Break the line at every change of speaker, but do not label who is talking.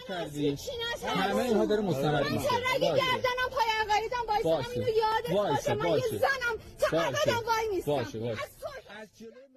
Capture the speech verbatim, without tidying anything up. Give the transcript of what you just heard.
کردی همه اینها داره مستند میشه.
من اگه گردنم پای عقایدم وایسم اینو یادت باشه من یه زنم چقدر آدم وای میستم.
باشه باشه.